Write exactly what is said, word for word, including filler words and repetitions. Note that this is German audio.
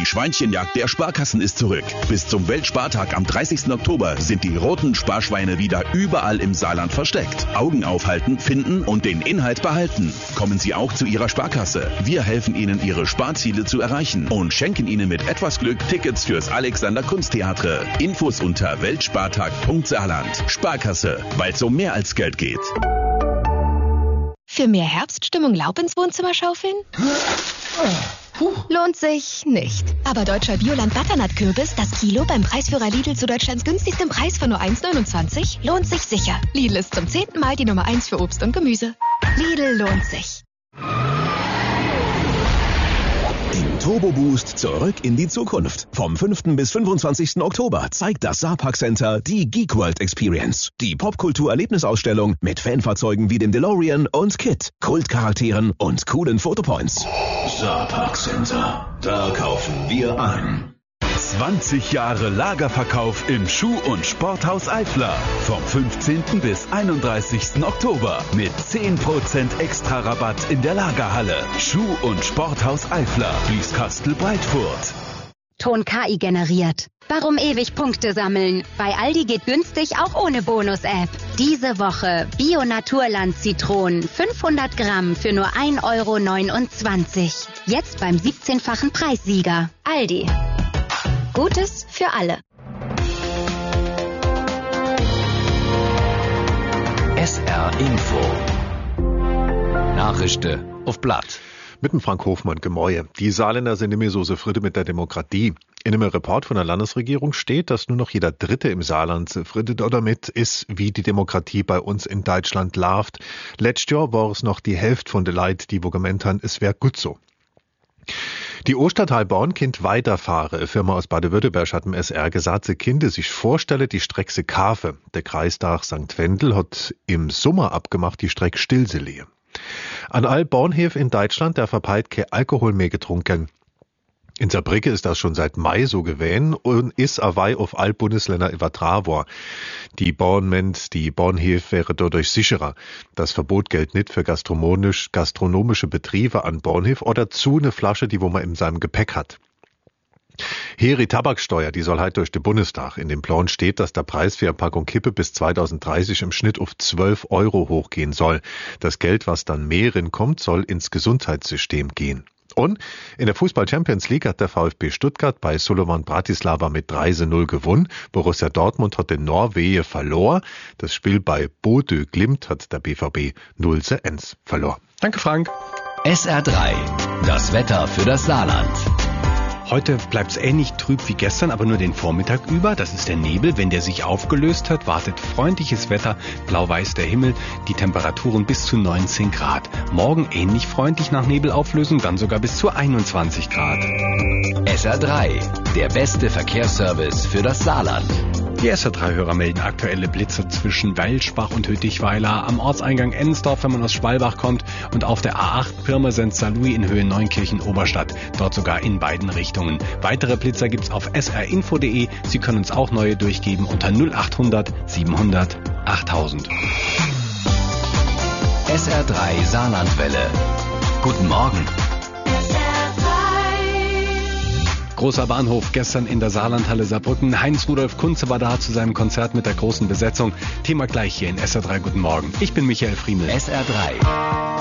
Schweinchenjagd der Sparkassen ist zurück. Bis zum Weltspartag am dreißigsten Oktober sind die roten Sparschweine wieder überall im Saarland versteckt. Augen aufhalten, finden und den Inhalt behalten. Kommen Sie auch zu Ihrer Sparkasse. Wir helfen Ihnen, Ihre Sparziele zu erreichen und schenken Ihnen mit etwas Glück Tickets fürs Alexander Kunsttheater. Infos unter weltspartag punkt saarland. Sparkasse, weil es um mehr als Geld geht. Für mehr Herbststimmung Laub ins Wohnzimmer schaufeln? Puh. Lohnt sich nicht. Aber deutscher Bioland Butternut-Kürbis, das Kilo beim Preisführer Lidl zu Deutschlands günstigstem Preis von nur eins neunundzwanzig, lohnt sich sicher. Lidl ist zum zehnten Mal die Nummer eins für Obst und Gemüse. Lidl lohnt sich. Im Turbo Boost zurück in die Zukunft. Vom fünften bis fünfundzwanzigsten Oktober zeigt das Saarpark Center die Geek World Experience. Die Popkultur-Erlebnisausstellung mit Fanfahrzeugen wie dem DeLorean und Kit, Kultcharakteren und coolen Fotopoints. Saarpark Center, da kaufen wir ein. zwanzig Jahre Lagerverkauf im Schuh- und Sporthaus Eifler. Vom fünfzehnten bis einunddreißigsten Oktober mit zehn Prozent extra Rabatt in der Lagerhalle. Schuh- und Sporthaus Eifler, Blieskastel Breitfurt. Ton K I generiert. Warum ewig Punkte sammeln? Bei Aldi geht günstig auch ohne Bonus-App. Diese Woche Bio-Naturland Zitronen fünfhundert Gramm für nur ein Euro neunundzwanzig. Jetzt beim siebzehnfachen Preissieger. Aldi. Gutes für alle. S R Info. Nachrichten auf Blatt. Mit dem Frank Hofmann, Gemäue. Die Saarländer sind immer so zufrieden mit der Demokratie. In einem Report von der Landesregierung steht, dass nur noch jeder Dritte im Saarland zufrieden damit ist, wie die Demokratie bei uns in Deutschland läuft. Letztes Jahr war es noch die Hälfte von den Leuten, die wo gemeint haben, es wäre gut so. Die Ostertalbahn kind weiterfahren. Eine Firma aus Baden-Württemberg hat dem S R gesagt, sie Kinder sich vorstelle, die Strecke se kaufen. Der Kreistag Sankt Wendel hat im Sommer abgemacht, die Strecke still zu legen. An all Bahnhöfen in Deutschland, der verpeilt kein Alkohol mehr getrunken. In Saarbrücken ist das schon seit Mai so gewesen und ist awei auf all Bundesländer übertragen worden. Die Bahnment, die Bahnhöfe wäre dadurch sicherer. Das Verbot gilt nicht für gastronomisch, gastronomische Betriebe an Bahnhöfen oder zu eine Flasche, die wo man in seinem Gepäck hat. Hier die Tabaksteuer, die soll halt durch den Bundestag. In dem Plan steht, dass der Preis für eine Packung Kippe bis zweitausenddreißig im Schnitt auf zwölf Euro hochgehen soll. Das Geld, was dann mehr kommt, soll ins Gesundheitssystem gehen. Und in der Fußball-Champions League hat der VfB Stuttgart bei Slovan Bratislava mit drei zu null gewonnen. Borussia Dortmund hat in Norwegen verloren. Das Spiel bei Bodø Glimt hat der B V B null zu eins verloren. Danke, Frank. S R drei, das Wetter für das Saarland. Heute bleibt es ähnlich trüb wie gestern, aber nur den Vormittag über. Das ist der Nebel. Wenn der sich aufgelöst hat, wartet freundliches Wetter, blau-weiß der Himmel, die Temperaturen bis zu neunzehn Grad. Morgen ähnlich freundlich nach Nebelauflösung, dann sogar bis zu einundzwanzig Grad. S R drei, der beste Verkehrsservice für das Saarland. Die S R drei-Hörer melden aktuelle Blitze zwischen Weilsbach und Hüttichweiler, am Ortseingang Ensdorf, wenn man aus Schwalbach kommt, und auf der A acht Pirmasens-Saarlouis in Höhe Neunkirchen-Oberstadt, dort sogar in beiden Richtungen. Weitere Blitzer gibt's auf s r info punkt de. Sie können uns auch neue durchgeben unter null achthundert siebenhundert achttausend. S R drei Saarlandwelle. Guten Morgen. Großer Bahnhof gestern in der Saarlandhalle Saarbrücken. Heinz-Rudolf Kunze war da zu seinem Konzert mit der großen Besetzung. Thema gleich hier in S R drei Guten Morgen. Ich bin Michael Friemel. S R drei.